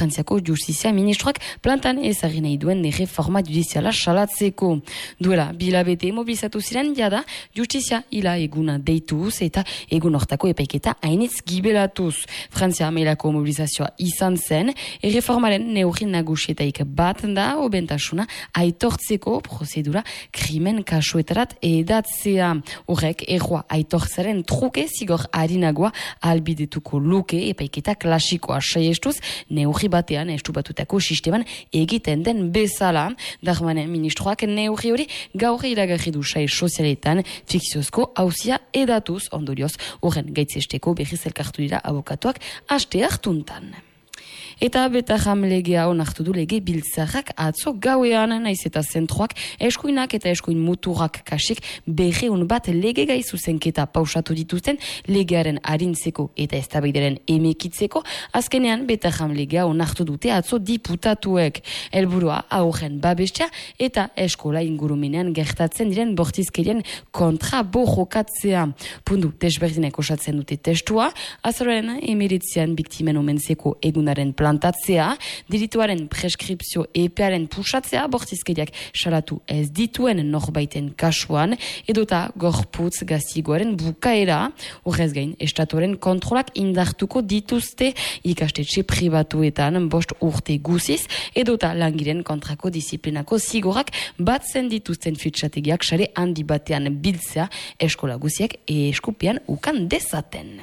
Frantziako Justizia Ministroak plantan ezagri nahi duen reforma judiziala salatzeko. Duela, bilabete mobilizatu ziren jada Justizia hila eguna deituz eta egun hortako epaiketa hainitz gibelatuz. Frantzia mailako mobilizazioa izan zen, erreformaren neurri nagusietaik bat da obentasuna aitortzeko prozedura krimen kasuetarat edatzea. Horrek, erroa aitortzaren truke zigor harinagoa albidetuko luke epaiketa klasikoa saiestuz, neurri batean estubatutako sisteman egiten den bezala. Darmanen ministroak neurri hori gaur iragarri du sai sozialetan fikziozko hauzia edatuz ondorioz horren gaitzesteko berriz elkartu dira abokatuak aste hartuntan. Eta Betaham legea onartu du lege biltzarrak atzo gauean, naiz eta zentroak eskuinak eta eskuin muturrak kasik berreun bat lege gai zuzenketa pausatu dituzten legearen arintzeko eta eztabaidaren emekitzeko, azkenean Betaham legea onartu dute atzo diputatuek. Helburua aurren babestea eta eskola ingurumenean gertatzen diren bortizkerien kontra borrokatzea. Pundu desberdinek osatzen dute testua, azaroaren 19 biktimen omentzeko egunaren plantatzea, delituaren preskripzio epearen pusatzea, bortizkeriak salatu ez dituen norbaiten kasuan, edota gorputz gaztigoaren bukaera, horrez gain, estatuaren kontrolak indartuko dituzte ikastetxe pribatuetan 5 urte guziz, edota langiren kontrako disiplinako zigorak batzen dituzten fitxategiak sare handi batean biltzea eskola guziak eskupian ukan dezaten.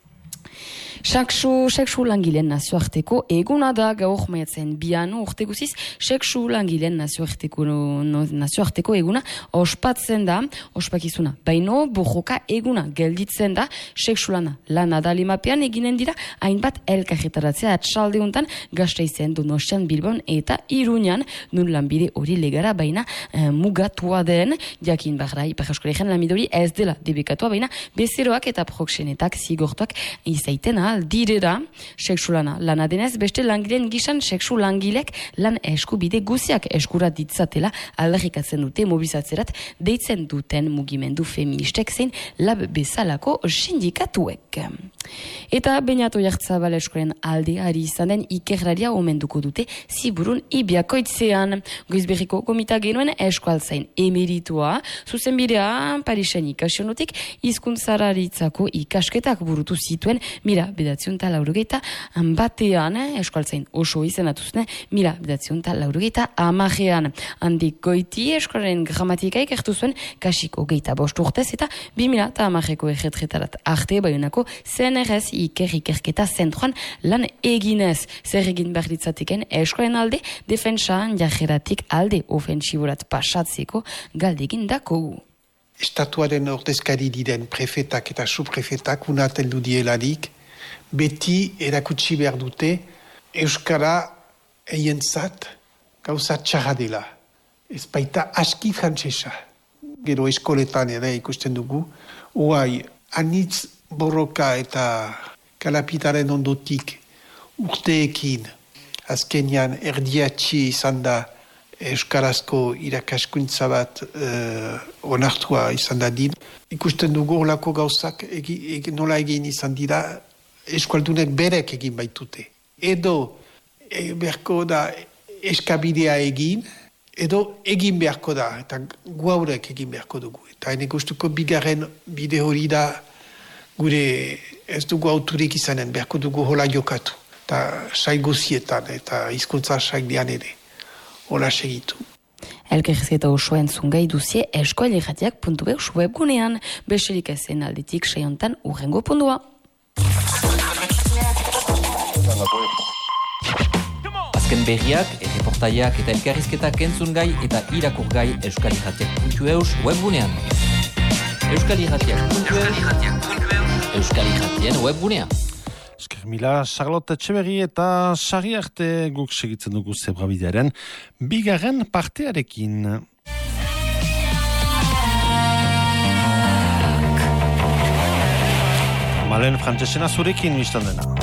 Sexu langileen nazioarteko eguna da gaur maiatzen 2 urte guziz, sexu langileen nazioarteko eguna ospatzen da, ospakizuna. Baino, borroka eguna gelditzen da, sexu lana da limapean eginen dira, hainbat elkarretaratzea atxaldeuntan Gasteizen, Donostian, Bilbon eta Iruñan, nun lanbide hori legara baina mugatua den, jakin barra Ipar Eskolegian lanbide ez dela debekatua baina bezeroak eta proxenetak zigortuak izaiten direra, sexu lana denez, beste langileen gisan sexu langilek lan eskubide guziak eskura ditzatela aldarrikatzen dute mobilizatzerat deitzen duten mugimendu feministek zein lab bezalako sindikatuek. Eta Beñat Oyarzabal eskolen alde ari izan den ikerlaria omenduko dute Ziburun Ibiakoitzean. Goizberriko komita genuen eskualtzain emeritua, zuzenbidea Parisen ikasionotik hizkuntzararitzako ikasketak burutu zituen 1980 batean, eskualtzain oso izenatuzne 1980 handik goiti eskolaren gramatika ikertu zuen kasiko 25 urtez eta 2010ko erretretarat arte Baionako CNRS ikerketa zentroan lan eginez. Zer egin behar ditzateken eskolen alde defentsan jajeratik alde ofensiborat pasatzeko galdegin dako. Estatuaren ordezkari diren prefetak eta subprefetak unaten du dielarik, beti erakutsi behar dute euskara eientzat gauza txarra dela. Ez baita aski frantsesa. Gero eskoletan ere ikusten dugu, oai, anitz borroka eta kalapitaren ondotik urteekin azkenean erdiatxi izan da euskarazko irakaskuntza bat onartua izan da din. Ikusten dugu horlako gauzak nola egin izan dira eskualdunek berek egin baitute. Edo beharko da eskabidea egin, edo egin beharko da, eta guaurek egin beharko dugu. Eta hene gustuko bigarren bide hori da gure ez dugu auturik izanen, beharko dugu hola jokatu. Eta sail guzietan eta hizkuntza sail dian ere. Hola segitu. Elkarrizketa osoa entzun gai duzie eskoaleratiak.eus webgunean, besterik ezen aldetik saiontan urrengo pundua. Azken berriak, erreportaiak eta elkarrizketak entzun gai eta irakur gai euskaliratiak.eus webgunean. Euskalirratien webgunean. Esker mila, Charlotte Etxeberri eta Sari arte guk segitzen dugu zebrabidearen bigarren partearekin. Malen frantzesena zurekin biztan dena.